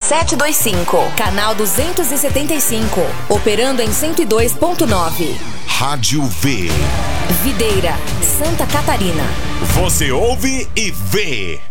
725, canal 275, operando em 102.9. Rádio V. Videira, Santa Catarina. Você ouve e vê.